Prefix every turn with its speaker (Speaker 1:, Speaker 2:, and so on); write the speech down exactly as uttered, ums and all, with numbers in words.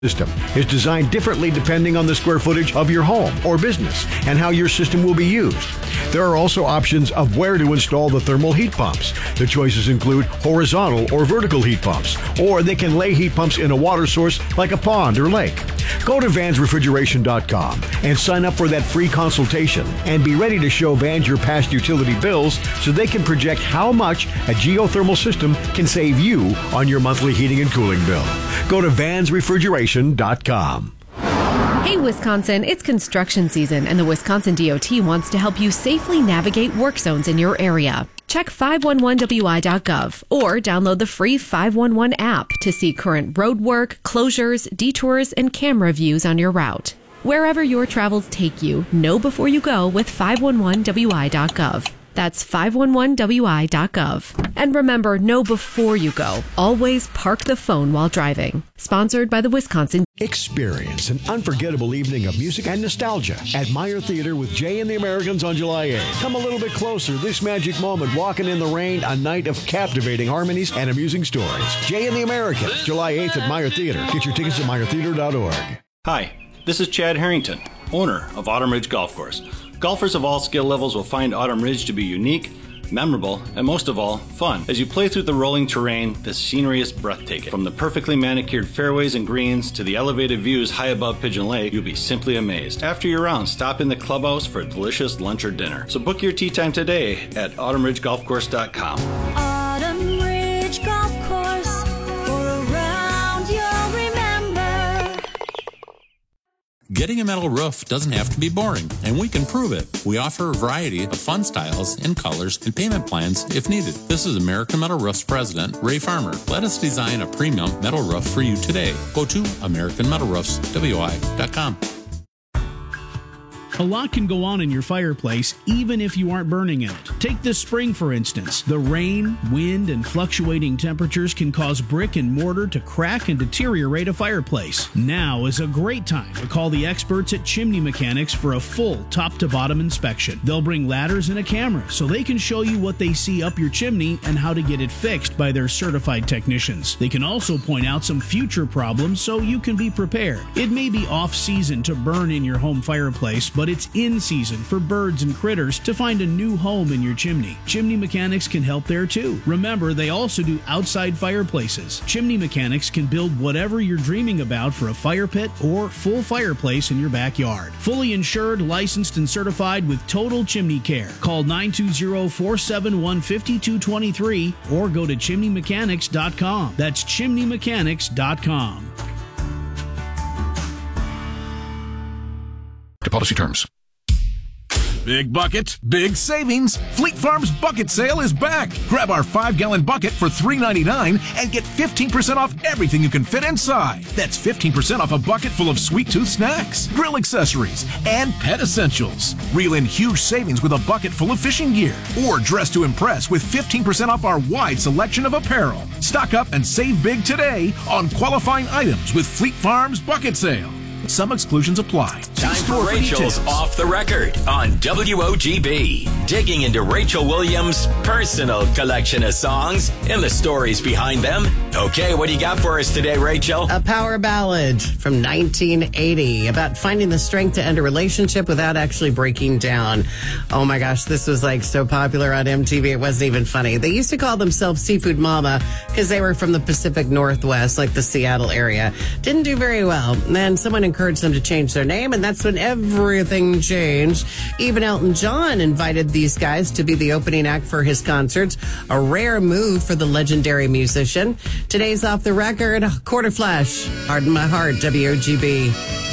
Speaker 1: System is designed differently depending on the square footage of your home or business and how your system will be used. There are also options of where to install the thermal heat pumps. The choices include horizontal or vertical heat pumps, or they can lay heat pumps in a water source like a pond or lake. Go to Vans Refrigeration dot com and sign up for that free consultation and be ready to show Vans your past utility bills so they can project how much a geothermal system can save you on your monthly heating and cooling bill. Go to Vans Refrigeration dot com.
Speaker 2: Hey, Wisconsin, it's construction season, and the Wisconsin D O T wants to help you safely navigate work zones in your area. Check five one one W I dot gov or download the free five one one app to see current road work, closures, detours, and camera views on your route. Wherever your travels take you, know before you go with five one one W I dot gov. That's five one one W I dot gov. And remember, know before you go. Always park the phone while driving. Sponsored by the Wisconsin.
Speaker 1: Experience an unforgettable evening of music and nostalgia at Meyer Theater with Jay and the Americans on July eighth. Come a little bit closer. This magic moment, walking in the rain, a night of captivating harmonies and amusing stories. Jay and the Americans, July eighth at Meyer Theater. Get your tickets at meyer theater dot org.
Speaker 3: Hi, this is Chad Harrington, owner of Autumn Ridge Golf Course. Golfers of all skill levels will find Autumn Ridge to be unique, memorable, and most of all, fun. As you play through the rolling terrain, the scenery is breathtaking. From the perfectly manicured fairways and greens to the elevated views high above Pigeon Lake, you'll be simply amazed. After your round, stop in the clubhouse for a delicious lunch or dinner. So book your tee time today at autumn ridge golf course dot com.
Speaker 4: Autumn Ridge Golf Course, for a round you'll remember.
Speaker 5: Getting a metal roof doesn't have to be boring, and we can prove it. We offer a variety of fun styles and colors and payment plans if needed. This is American Metal Roof's president, Ray Farmer. Let us design a premium metal roof for you today. Go to american metal roofs w i dot com.
Speaker 6: A lot can go on in your fireplace, even if you aren't burning in it. Take this spring, for instance. The rain, wind, and fluctuating temperatures can cause brick and mortar to crack and deteriorate a fireplace. Now is a great time to call the experts at Chimney Mechanics for a full top-to-bottom inspection. They'll bring ladders and a camera so they can show you what they see up your chimney and how to get it fixed by their certified technicians. They can also point out some future problems so you can be prepared. It may be off-season to burn in your home fireplace, but it's in season for birds and critters to find a new home in your chimney. Chimney Mechanics can help there too. Remember, they also do outside fireplaces. Chimney Mechanics can build whatever you're dreaming about for a fire pit or full fireplace in your backyard. Fully insured, licensed, and certified with total chimney care. Call nine two zero, four seven one, five two two three or go to chimney mechanics dot com. That's chimney mechanics dot com.
Speaker 7: To policy terms. Big bucket, big savings. Fleet Farm's bucket sale is back. Grab our five-gallon bucket for three ninety-nine and get fifteen percent off everything you can fit inside. That's fifteen percent off a bucket full of sweet tooth snacks, grill accessories, and pet essentials. Reel in huge savings with a bucket full of fishing gear. Or dress to impress with fifteen percent off our wide selection of apparel. Stock up and save big today on qualifying items with Fleet Farm's bucket sale. Some exclusions apply.
Speaker 8: Time for Rachel's Off the Record on W O G B. Digging into Rachel Williams' personal collection of songs and the stories behind them. Okay, what do you got for us today, Rachel?
Speaker 9: A power ballad from nineteen eighty about finding the strength to end a relationship without actually breaking down. Oh my gosh, this was like so popular on M T V, it wasn't even funny. They used to call themselves Seafood Mama because they were from the Pacific Northwest, like the Seattle area. Didn't do very well. And then someone encouraged them to change their name, and that's when everything changed. Even Elton John invited these guys to be the opening act for his concerts, a rare move for the legendary musician. Today's Off the Record, Quarter Flash, Harden My Heart, W O G B.